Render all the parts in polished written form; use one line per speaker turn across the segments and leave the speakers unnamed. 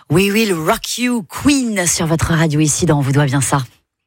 We Will Rock You, Queen, sur votre radio ici dans On vous doit bien ça.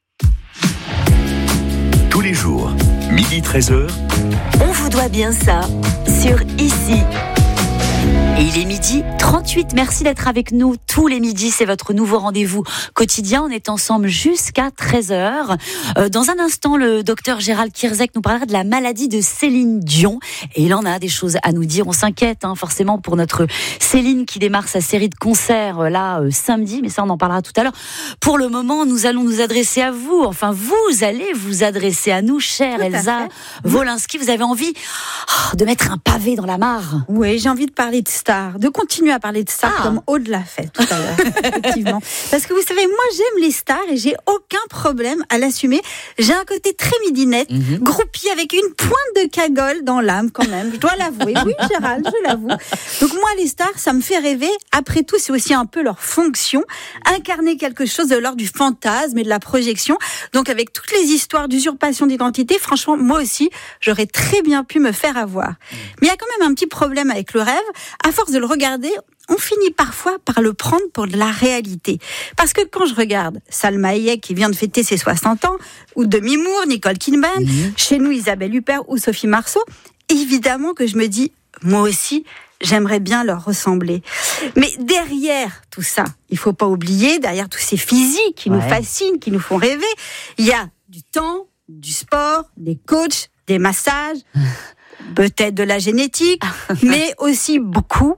Tous les jours, midi 13h.
On vous doit bien ça, sur Ici. Et il est midi 38, merci d'être avec nous tous les midis, c'est votre nouveau rendez-vous quotidien, on est ensemble jusqu'à 13h. Dans un instant, le docteur Gérald Kierzek nous parlera de la maladie de Céline Dion, et il en a des choses à nous dire, on s'inquiète forcément pour notre Céline qui démarre sa série de concerts samedi, mais ça on en parlera tout à l'heure. Pour le moment, nous allons nous adresser à vous, enfin vous allez vous adresser à nous, chère Elsa Wolinski, vous avez envie de mettre un pavé dans la mare.
Oui, j'ai envie de parler de stars, de continuer à parler de stars comme Aude l'a fait tout à l'heure, effectivement. Parce que vous savez, moi j'aime les stars et j'ai aucun problème à l'assumer. J'ai un côté très midinette, groupie avec une pointe de cagole dans l'âme quand même, je dois l'avouer. Oui Gérald, je l'avoue. Donc moi les stars, ça me fait rêver. Après tout, c'est aussi un peu leur fonction, incarner quelque chose de l'ordre du fantasme et de la projection. Donc avec toutes les histoires d'usurpation d'identité, franchement, moi aussi, j'aurais très bien pu me faire avoir. Mais il y a quand même un petit problème avec le rêve. À force de le regarder, on finit parfois par le prendre pour de la réalité. Parce que quand je regarde Salma Hayek qui vient de fêter ses 60 ans, ou Demi Moore, Nicole Kidman, chez nous Isabelle Huppert ou Sophie Marceau, évidemment que je me dis, moi aussi, j'aimerais bien leur ressembler. Mais derrière tout ça, il faut pas oublier, derrière tous ces physiques qui nous fascinent, qui nous font rêver, il y a du temps, du sport, des coachs, des massages, peut-être de la génétique, mais aussi beaucoup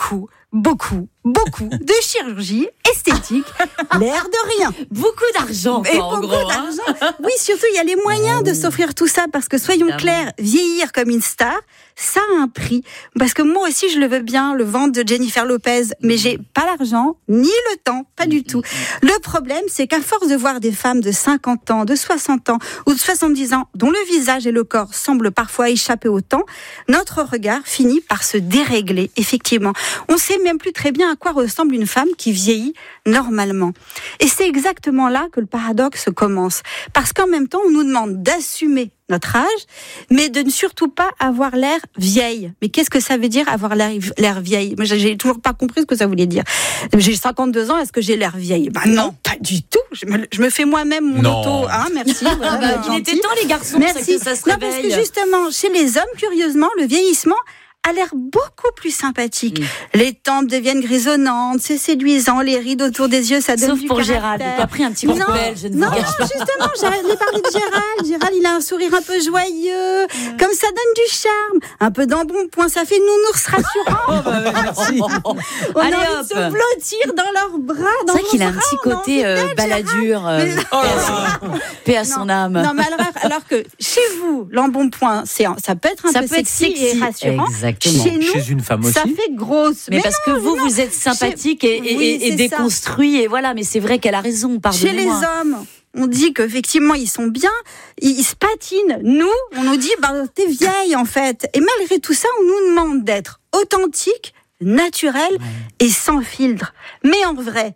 de chirurgie esthétique, l'air de rien.
Beaucoup d'argent,
Et beaucoup d'argent. Oui, surtout, il y a les moyens de s'offrir tout ça, parce que soyons clairs, vieillir comme une star, ça a un prix. Parce que moi aussi, je le veux bien, le ventre de Jennifer Lopez, mais j'ai pas l'argent, ni le temps, pas du tout. Le problème, c'est qu'à force de voir des femmes de 50 ans, de 60 ans ou de 70 ans, dont le visage et le corps semblent parfois échapper au temps, notre regard finit par se dérégler, effectivement. On sait même plus très bien à quoi ressemble une femme qui vieillit normalement. Et c'est exactement là que le paradoxe commence. Parce qu'en même temps, on nous demande d'assumer notre âge, mais de ne surtout pas avoir l'air vieille. Mais qu'est-ce que ça veut dire avoir l'air vieille ? Moi, j'ai toujours pas compris ce que ça voulait dire. J'ai 52 ans, est-ce que j'ai l'air vieille ? Non, pas du tout. Je me fais moi-même mon auto. Merci. Voilà,
il était temps, les garçons,
merci.
Que ça se
réveille.
réveille.
Parce que justement, chez les hommes, curieusement, le vieillissement a l'air beaucoup plus sympathique. Les tempes deviennent grisonnantes, c'est séduisant, les rides autour des yeux, ça donne
Sauf
du
pour
caractère.
Gérald, il n'a pas pris un petit coup de pelle, je ne vous cache pas.
Justement, j'allais parler de Gérald. Gérald, il a un sourire un peu joyeux, comme ça donne du charme. Un peu d'embonpoint, ça fait nounours rassurant.
Merci.
On
Allez,
a envie de se blottir dans leurs bras.
C'est vrai qu'il a un petit côté baladure, paix à son âme.
Non, mais alors que chez vous, l'embonpoint, ça peut être un peu sexy et rassurant.
Exactement.
Chez nous,
chez une femme aussi.
ça fait grosse.
Mais parce que vous êtes sympathique et déconstruit, et voilà, mais c'est vrai qu'elle a raison, pardonnez-moi.
Chez les hommes, on dit qu'effectivement, ils sont bien, ils se patinent. Nous, on nous dit, t'es vieille, en fait. Et malgré tout ça, on nous demande d'être authentique, naturel et sans filtre. Mais en vrai,